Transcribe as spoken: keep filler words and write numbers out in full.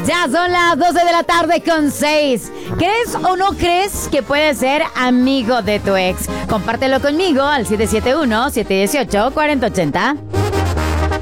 Ya son las doce de la tarde con seis. ¿Crees o no crees que puedes ser amigo de tu ex? Compártelo conmigo al siete siete uno, siete uno ocho, cuatro cero ocho cero.